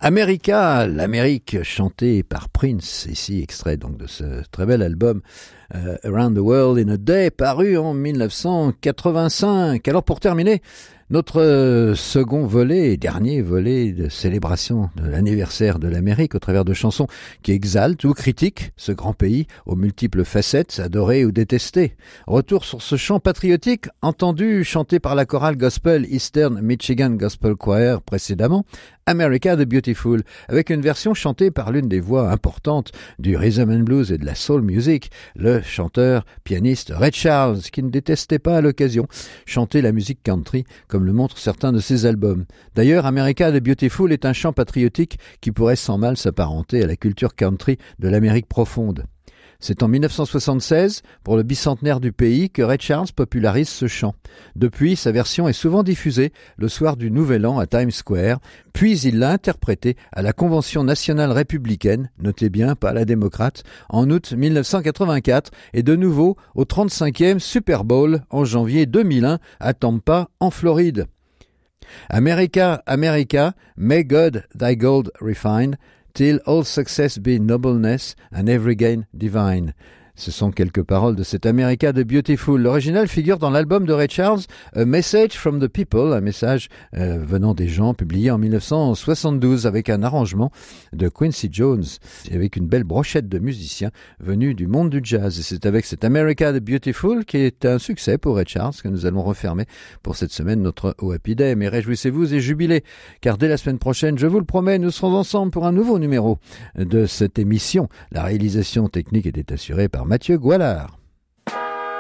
America, l'Amérique chantée par Prince, ici extrait donc de ce très bel album Around the World in a Day, paru en 1985. Alors pour terminer, notre second volet et dernier volet de célébration de l'anniversaire de l'Amérique au travers de chansons qui exaltent ou critiquent ce grand pays aux multiples facettes, adorées ou détestées. Retour sur ce chant patriotique entendu chanté par la chorale gospel Eastern Michigan Gospel Choir précédemment, America the Beautiful, avec une version chantée par l'une des voix importantes du rhythm and blues et de la soul music, le chanteur pianiste Ray Charles, qui ne détestait pas à l'occasion chanter la musique country comme le montrent certains de ses albums. D'ailleurs, America the Beautiful est un chant patriotique qui pourrait sans mal s'apparenter à la culture country de l'Amérique profonde. C'est en 1976, pour le bicentenaire du pays, que Ray Charles popularise ce chant. Depuis, sa version est souvent diffusée le soir du Nouvel An à Times Square, puis il l'a interprétée à la Convention nationale républicaine, notez bien, pas la démocrate, en août 1984, et de nouveau au 35e Super Bowl en janvier 2001 à Tampa, en Floride. America, America, may God thy gold refine, till all success be nobleness and every gain divine. Ce sont quelques paroles de cet America the Beautiful. L'original figure dans l'album de Ray Charles, A Message from the People, un message venant des gens, publié en 1972 avec un arrangement de Quincy Jones et avec une belle brochette de musiciens venus du monde du jazz. Et c'est avec cet America the Beautiful qui est un succès pour Ray Charles que nous allons refermer pour cette semaine notre Oh Happy Day. Mais réjouissez-vous et jubilez, car dès la semaine prochaine, je vous le promets, nous serons ensemble pour un nouveau numéro de cette émission. La réalisation technique était assurée par Mathieu Goualard.